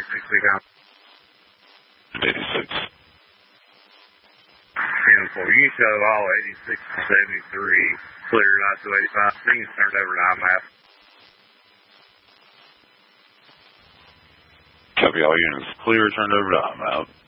speak out. 86. And for you show all 86 and 73, clear not to 85, things turned over to IMAP. Copy all units. Clear, turned over to IMAP.